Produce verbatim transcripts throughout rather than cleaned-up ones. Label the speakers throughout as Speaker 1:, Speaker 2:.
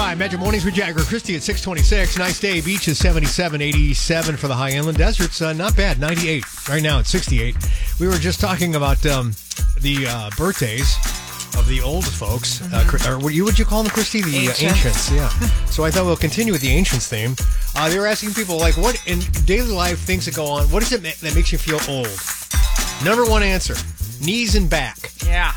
Speaker 1: five, Magic Mornings with Jagger Christie at six twenty-six. Nice day. Beach is seventy-seven, eighty-seven for the high inland. Desert's uh, not bad, ninety-eight. Right now it's sixty-eight. We were just talking about um, the uh, birthdays of the old folks. Mm-hmm. Uh, or what you would you call them, Christy? The ancients. Uh, ancients, yeah. So I thought we'll continue with the ancients theme. Uh, they were asking people, like, what in daily life, things that go on, what is it that makes you feel old? Number one answer, knees and back.
Speaker 2: Yeah.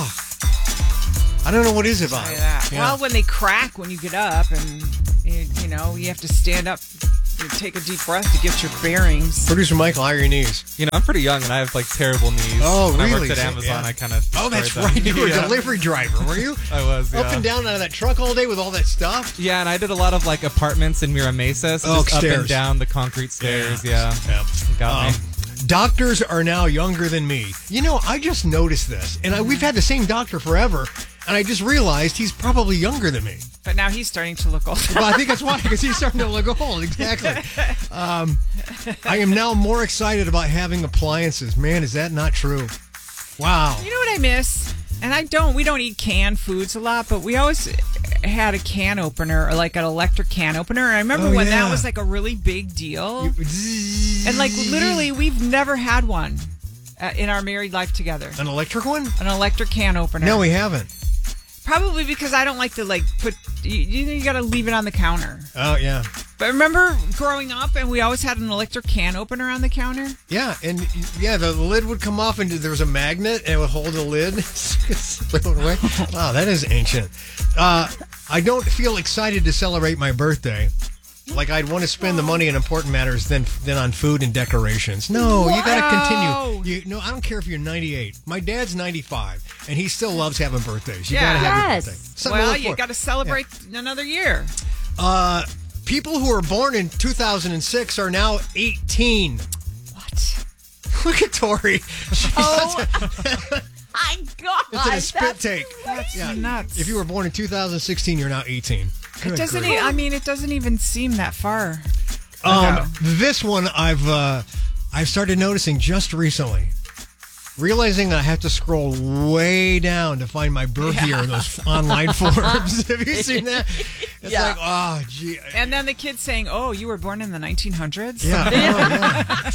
Speaker 1: I don't know what is it about.
Speaker 2: Yeah. Well, when they crack when you get up and, you, you know, you have to stand up and take a deep breath to get your bearings.
Speaker 1: Producer Michael, how are your knees?
Speaker 3: You know, I'm pretty young and I have, like, terrible knees.
Speaker 1: Oh,
Speaker 3: when
Speaker 1: really?
Speaker 3: I worked at Amazon,
Speaker 1: yeah.
Speaker 3: I kind of
Speaker 1: Oh, that's
Speaker 3: them.
Speaker 1: right. You were
Speaker 3: yeah.
Speaker 1: a delivery driver, were you?
Speaker 3: I was, yeah.
Speaker 1: Up and down out of that truck all day with all that stuff?
Speaker 3: Yeah, and I did a lot of, like, apartments in Mira Mesa. So
Speaker 1: oh,
Speaker 3: just
Speaker 1: stairs.
Speaker 3: up and down the concrete stairs, yeah.
Speaker 1: yeah.
Speaker 3: yeah. Got
Speaker 1: um,
Speaker 3: me.
Speaker 1: Doctors are now younger than me. You know, I just noticed this. And I, we've had the same doctor forever. And I just realized he's probably younger than me.
Speaker 2: But now he's starting to look old.
Speaker 1: Well, I think that's why, because he's starting to look old. Exactly. Um, I am now more excited about having appliances. Man, is that not true? Wow.
Speaker 2: You know what I miss? And I don't, we don't eat canned foods a lot, but we always had a can opener, or like an electric can opener. And I remember
Speaker 1: oh,
Speaker 2: when
Speaker 1: yeah.
Speaker 2: that was like a really big deal.
Speaker 1: You,
Speaker 2: and like literally, we've never had one uh, in our married life together.
Speaker 1: An electric one?
Speaker 2: An electric can opener.
Speaker 1: No, we haven't.
Speaker 2: Probably because I don't like to like put, you, you got to leave it on the counter.
Speaker 1: Oh, yeah.
Speaker 2: But remember growing up and we always had an electric can opener on the counter?
Speaker 1: Yeah, and yeah, the lid would come off and there was a magnet and it would hold the lid. away. Wow, that is ancient. Uh, I don't feel excited to celebrate my birthday. Like I'd want to spend the money on important matters than than on food and decorations. No,
Speaker 2: wow.
Speaker 1: you got to continue. You, no, I don't care if you're ninety-eight. My dad's ninety-five, and he still loves having birthdays. You
Speaker 2: yeah.
Speaker 1: got to have
Speaker 4: yes.
Speaker 1: your birthday. Something
Speaker 2: well, you got to celebrate
Speaker 1: yeah.
Speaker 2: another year.
Speaker 1: Uh, people who were born in two thousand six are now eighteen.
Speaker 2: What?
Speaker 1: Look at Tori.
Speaker 4: Oh, my God.
Speaker 1: It's in a spit
Speaker 4: That's
Speaker 1: take.
Speaker 2: That's
Speaker 1: Yeah.
Speaker 2: nuts.
Speaker 1: If you were born in two thousand sixteen, you're now eighteen. Good
Speaker 2: it doesn't.
Speaker 1: grief.
Speaker 2: E- I mean, it doesn't even seem that far.
Speaker 1: Um,
Speaker 2: ago.
Speaker 1: this one I've uh, I've started noticing just recently, realizing that I have to scroll way down to find my birth
Speaker 2: Yeah.
Speaker 1: year in those online forums. Have you seen that? It's
Speaker 4: Yeah.
Speaker 1: like, oh, gee.
Speaker 2: And then the kids saying, "Oh, you were born in the nineteen hundreds."
Speaker 1: Yeah. Oh, yeah.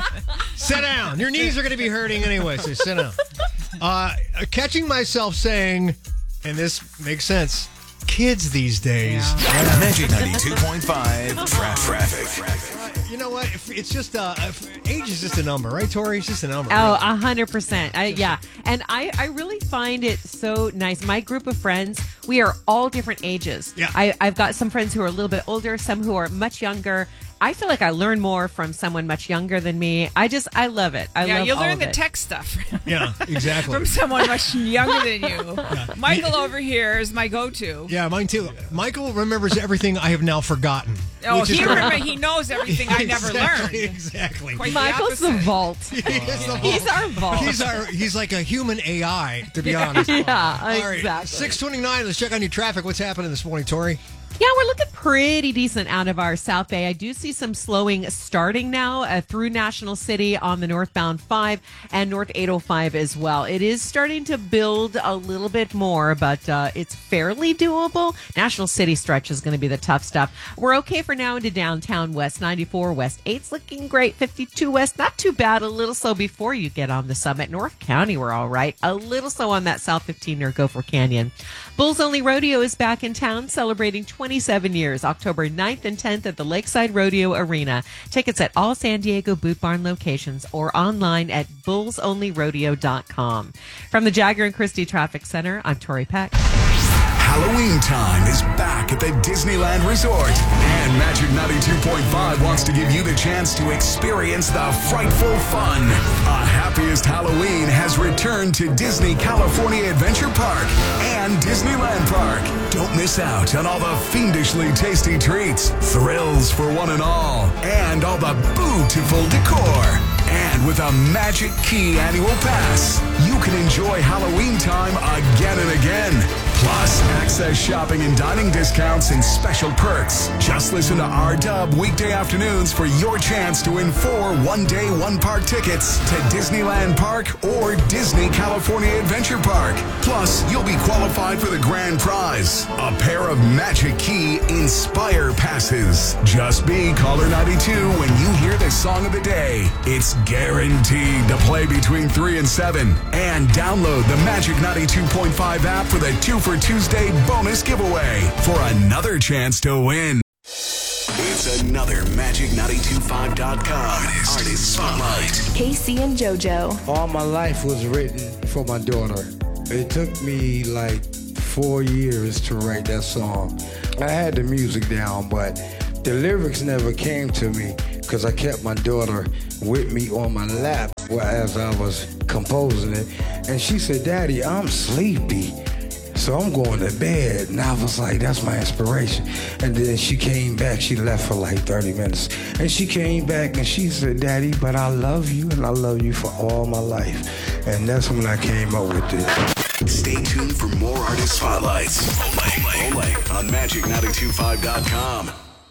Speaker 1: Sit down. Your knees are going to be hurting anyway, so sit down. Uh, catching myself saying, and this makes sense, kids these days.
Speaker 2: Yeah.
Speaker 5: Magic ninety-two point five tra- Traffic.
Speaker 1: You know what? If it's just uh, if age is just a number, right, Tori? It's just a number.
Speaker 4: Oh,
Speaker 1: right?
Speaker 4: a hundred percent. I, yeah. And I, I really find it so nice. My group of friends, we are all different ages.
Speaker 1: Yeah.
Speaker 4: I, I've got some friends who are a little bit older, some who are much younger. I feel like I learn more from someone much younger than me. I just, I love it. I
Speaker 2: yeah,
Speaker 4: love
Speaker 2: you
Speaker 4: all
Speaker 2: learn
Speaker 4: of
Speaker 2: the
Speaker 4: it.
Speaker 2: tech stuff
Speaker 1: Yeah, exactly.
Speaker 2: from someone much younger than you. Michael over here is my go-to.
Speaker 1: Yeah, mine too. Michael remembers everything I have now forgotten.
Speaker 2: Oh,
Speaker 1: which is
Speaker 2: he
Speaker 1: great.
Speaker 2: remember he knows everything I never
Speaker 1: Exactly,
Speaker 2: learned.
Speaker 1: Exactly.
Speaker 2: Quite the
Speaker 4: Michael's the
Speaker 2: opposite.
Speaker 4: vault.
Speaker 1: He is the
Speaker 4: He's
Speaker 1: vault.
Speaker 4: our vault.
Speaker 1: He's our. He's like a human A I, to be honest.
Speaker 4: Yeah,
Speaker 1: All right,
Speaker 4: exactly.
Speaker 1: six twenty-nine. Let's check on your traffic. What's happening this morning, Tori?
Speaker 4: Yeah, we're looking pretty decent out of our South Bay. I do see some slowing starting now uh, through National City on the northbound five and North eight oh five as well. It is starting to build a little bit more, but uh, it's fairly doable. National City stretch is going to be the tough stuff. We're okay for now into downtown West ninety-four. West eight's looking great. fifty-two West, not too bad. A little slow before you get on the summit. North County, we're all right. A little slow on that South fifteen near Gopher Canyon. Bulls Only Rodeo is back in town celebrating twenty-seven years, October ninth and tenth at the Lakeside Rodeo Arena. Tickets at all San Diego Boot Barn locations or online at bulls only rodeo dot com. From the Jagger and Christie Traffic Center, I'm Tori Peck.
Speaker 5: Halloween time is back at the Disneyland Resort, and Magic ninety-two point five wants to give you the chance to experience the frightful fun. A Happiest Halloween has returned to Disney California Adventure Park and Disneyland Park. Don't miss out on all the fiendishly tasty treats, thrills for one and all, and all the beautiful decor. And with a Magic Key annual pass, you can enjoy Halloween time again and again. Plus, access shopping and dining discounts and special perks. Just listen to R-Dub weekday afternoons for your chance to win four one-day, one-park tickets to Disneyland Park or Disney California Adventure Park. Plus, you'll be qualified for the grand prize, a pair of Magic Key Inspire passes. Just be caller ninety-two when you hear the song of the day. It's guaranteed to play between three and seven. And download the Magic ninety-two point five app for the Two for Tuesday bonus giveaway for another chance to win. It's another Magic nine two five dot com Artist, Artist Spotlight.
Speaker 6: Casey and JoJo.
Speaker 7: All my life was written for my daughter. It took me like four years to write that song. I had the music down, but the lyrics never came to me because I kept my daughter with me on my lap as I was composing it. And she said, "Daddy, I'm sleepy, so I'm going to bed." And I was like, that's my inspiration. And then she came back. She left for like thirty minutes. And she came back and she said, "Daddy, but I love you and I love you for all my life." And that's when I came up with this.
Speaker 5: Stay tuned for more Artist Spotlights. Only, only on Magic nine two five dot com.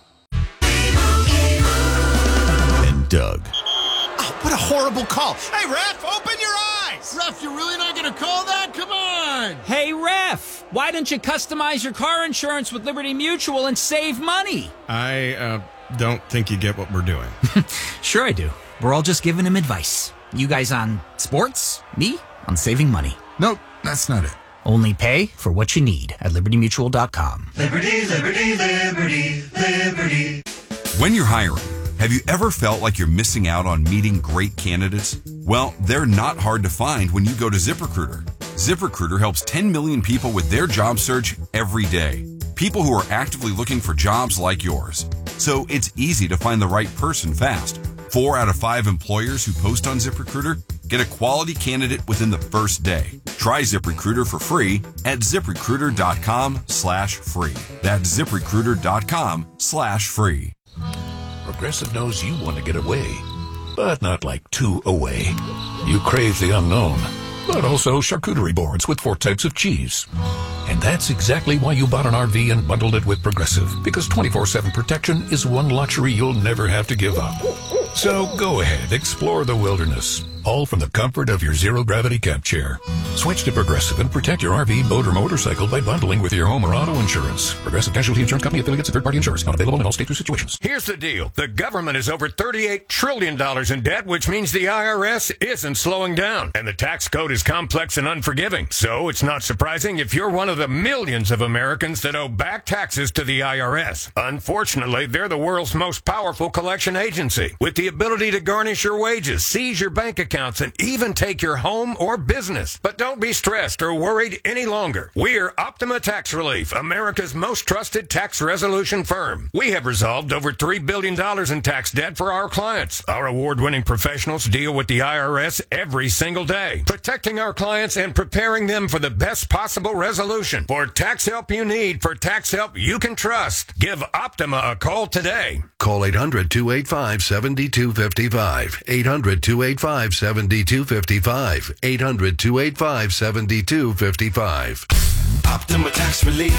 Speaker 5: And Doug.
Speaker 8: Oh, what a horrible call. Hey, ref, open your eyes. Ref, you're really not going to call that? Come on.
Speaker 9: Hey, ref, why don't you customize your car insurance with Liberty Mutual and save money?
Speaker 10: I uh, don't think you get what we're doing.
Speaker 9: Sure I do. We're all just giving him advice. You guys on sports, me on saving money.
Speaker 8: Nope, that's not it.
Speaker 9: Only pay for what you need at liberty mutual dot com.
Speaker 11: Liberty, liberty, liberty, liberty.
Speaker 12: When you're hiring, have you ever felt like you're missing out on meeting great candidates? Well, they're not hard to find when you go to ZipRecruiter. ZipRecruiter helps ten million people with their job search every day. People who are actively looking for jobs like yours. So it's easy to find the right person fast. Four out of five employers who post on ZipRecruiter get a quality candidate within the first day. Try ZipRecruiter for free at ZipRecruiter.com slash free. That's ZipRecruiter.com slash free.
Speaker 13: Progressive knows you want to get away, but not like too away. You crave the unknown, but also charcuterie boards with four types of cheese. And that's exactly why you bought an R V and bundled it with Progressive, because twenty-four seven protection is one luxury you'll never have to give up. So go ahead, explore the wilderness, all from the comfort of your zero-gravity camp chair. Switch to Progressive and protect your R V, boat, or motorcycle by bundling with your home or auto insurance. Progressive Casualty Insurance Company, affiliates, and third-party insurers. Not available in all states or situations.
Speaker 14: Here's the deal. The government is over thirty-eight trillion dollars in debt, which means the I R S isn't slowing down. And the tax code is complex and unforgiving. So it's not surprising if you're one of the millions of Americans that owe back taxes to the I R S. Unfortunately, they're the world's most powerful collection agency, with the ability to garnish your wages, seize your bank accounts, and even take your home or business. But don't be stressed or worried any longer. We're Optima Tax Relief, America's most trusted tax resolution firm. We have resolved over three billion dollars in tax debt for our clients. Our award-winning professionals deal with the I R S every single day, protecting our clients and preparing them for the best possible resolution. For tax help you need, for tax help you can trust, give Optima a call today.
Speaker 15: Call eight hundred, two eight five, seven two five five. eight hundred, two eight five, seven two five five. eight hundred, two eight five, seven two five five.
Speaker 5: Optima Tax Relief.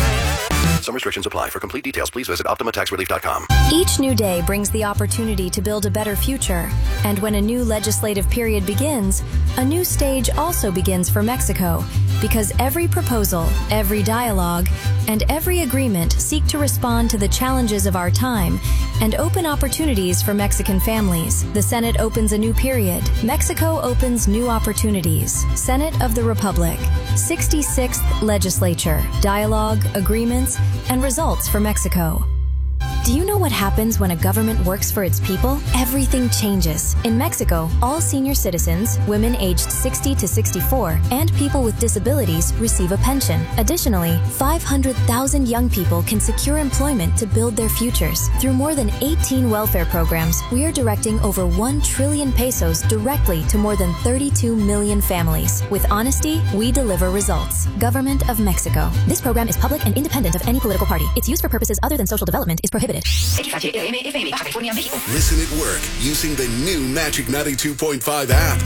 Speaker 5: Some restrictions apply. For complete details, please visit Optima Tax Relief dot com.
Speaker 6: Each new day brings the opportunity to build a better future. And when a new legislative period begins, a new stage also begins for Mexico. Because every proposal, every dialogue, and every agreement seek to respond to the challenges of our time and open opportunities for Mexican families. The Senate opens a new period. Mexico opens new opportunities. Senate of the Republic. sixty-sixth Legislature. Dialogue, agreements, and results for Mexico. Do you know what happens when a government works for its people? Everything changes. In Mexico, all senior citizens, women aged sixty to sixty-four, and people with disabilities receive a pension. Additionally, five hundred thousand young people can secure employment to build their futures. Through more than eighteen welfare programs, we are directing over one trillion pesos directly to more than thirty-two million families. With honesty, we deliver results. Government of Mexico. This program is public and independent of any political party. Its use for purposes other than social development is prohibited.
Speaker 5: Listen at work using the new Magic ninety-two point five app.